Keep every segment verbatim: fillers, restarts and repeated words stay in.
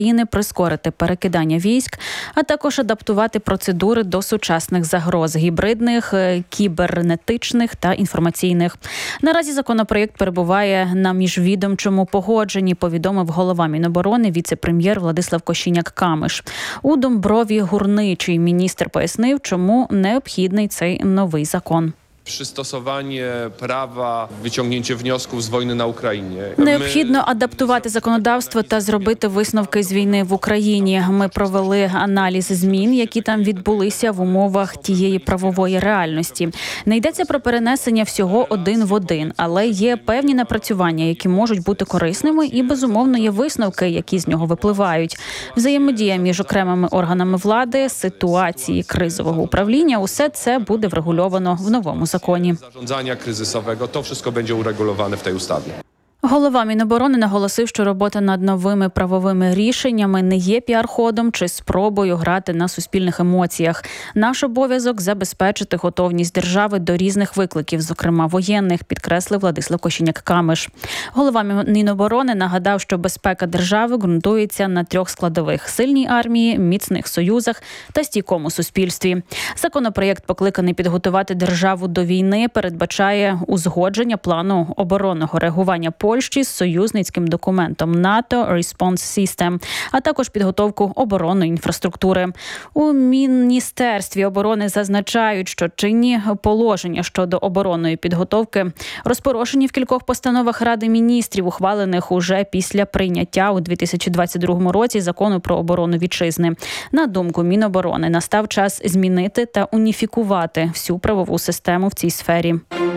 України прискорити перекидання військ, а також адаптувати процедури до сучасних загроз – гібридних, кібернетичних та інформаційних. Наразі законопроєкт перебуває на міжвідомчому погодженні, повідомив голова Міноборони віце-прем'єр Владислав Кошеняк-Камиш. У Домброві-Гурничій міністр пояснив, чому необхідний цей новий закон. Przystosowanie prawa, wyciągnięcie wniosków z wojny na Україні. Необхідно адаптувати законодавство та зробити висновки з війни в Україні. Ми провели аналіз змін, які там відбулися в умовах тієї правової реальності. Не йдеться про перенесення всього один в один, але є певні напрацювання, які можуть бути корисними, і, безумовно, є висновки, які з нього випливають. Взаємодія між окремими органами влади, ситуації кризового управління – усе це буде врегульовано в новому законі. Zarządzania kryzysowego, to wszystko będzie uregulowane w tej ustawie. Голова Міноборони наголосив, що робота над новими правовими рішеннями не є піар-ходом чи спробою грати на суспільних емоціях. Наш обов'язок – забезпечити готовність держави до різних викликів, зокрема воєнних, підкреслив Владислав Кошеняк-Камиш. Голова Міноборони нагадав, що безпека держави ґрунтується на трьох складових – сильній армії, міцних союзах та стійкому суспільстві. Законопроєкт, покликаний підготувати державу до війни, передбачає узгодження плану оборонного реагування Польщі з союзницьким документом НАТО Response System, а також підготовку оборонної інфраструктури. У Міністерстві оборони зазначають, що чинні положення щодо оборонної підготовки розпорошені в кількох постановах Ради міністрів, ухвалених уже після прийняття у дві тисячі двадцять другому році закону про оборону вітчизни. На думку Міноборони, настав час змінити та уніфікувати всю правову систему в цій сфері.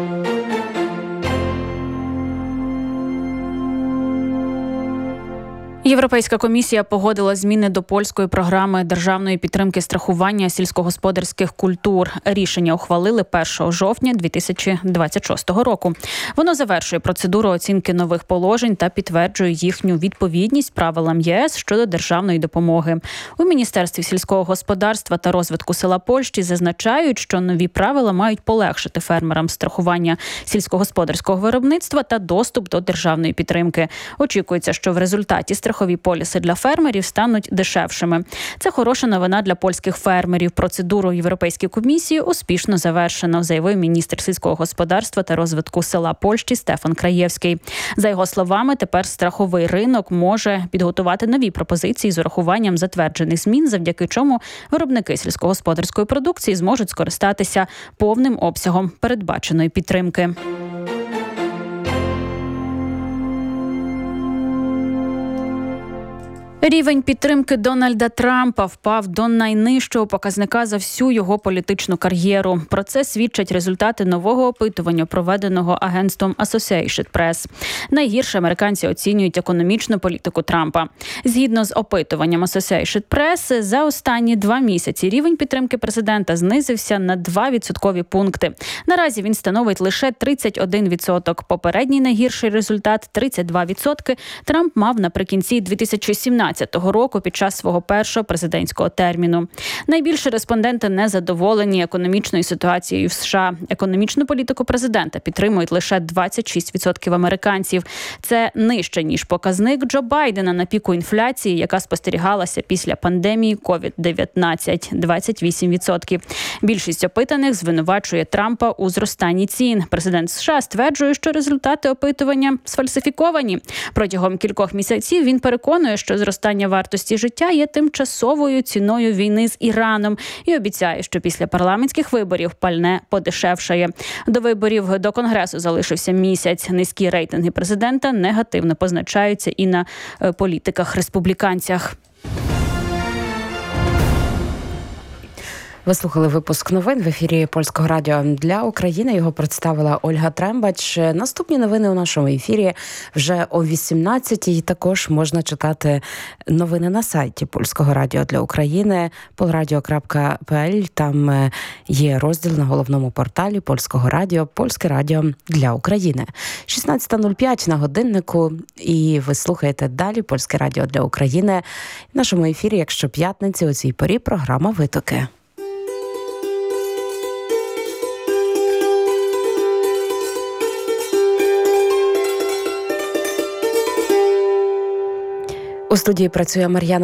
Європейська комісія погодила зміни до польської програми державної підтримки страхування сільськогосподарських культур. Рішення ухвалили першого жовтня дві тисячі двадцять шостого року. Воно завершує процедуру оцінки нових положень та підтверджує їхню відповідність правилам ЄС щодо державної допомоги. У Міністерстві сільського господарства та розвитку села Польщі зазначають, що нові правила мають полегшити фермерам страхування сільськогосподарського виробництва та доступ до державної підтримки. Очікується, що в результаті страхування страхові поліси для фермерів стануть дешевшими. Це хороша новина для польських фермерів. Процедуру Європейської комісії успішно завершено, заявив міністр сільського господарства та розвитку села Польщі Стефан Краєвський. За його словами, тепер страховий ринок може підготувати нові пропозиції з урахуванням затверджених змін, завдяки чому виробники сільськогосподарської продукції зможуть скористатися повним обсягом передбаченої підтримки. Рівень підтримки Дональда Трампа впав до найнижчого показника за всю його політичну кар'єру. Про це свідчать результати нового опитування, проведеного агентством Associated Press. Найгірше американці оцінюють економічну політику Трампа. Згідно з опитуванням Associated Press, за останні два місяці рівень підтримки президента знизився на два відсоткові пункти. Наразі він становить лише тридцять один відсоток. Попередній найгірший результат – тридцять два відсотки – Трамп мав наприкінці дві тисячі сімнадцятого року під час свого першого президентського терміну. Найбільше респонденти незадоволені економічною ситуацією в США. Економічну політику президента підтримують лише двадцять шість відсотків американців. Це нижче, ніж показник Джо Байдена на піку інфляції, яка спостерігалася після пандемії ковід дев'ятнадцять – двадцять вісім відсотків. Більшість опитаних звинувачує Трампа у зростанні цін. Президент США стверджує, що результати опитування сфальсифіковані. Протягом кількох місяців він переконує, що зростання вартості життя є тимчасовою ціною війни з Іраном і обіцяє, що після парламентських виборів пальне подешевшає. До виборів до Конгресу залишився місяць. Низькі рейтинги президента негативно позначаються і на політиках-республіканцях. Ви слухали випуск новин в ефірі Польського радіо для України. Його представила Ольга Трембач. Наступні новини у нашому ефірі вже о вісімнадцятій. Також можна читати новини на сайті Польського радіо для України полрадіо крапка пе ель. Там є розділ на головному порталі Польського радіо «Польське радіо для України». шістнадцята нуль п'ять на годиннику, і ви слухаєте далі Польське радіо для України. В нашому ефірі, як щоп'ятниці, у цій порі програма «Витоки». У студії працює Мар'яна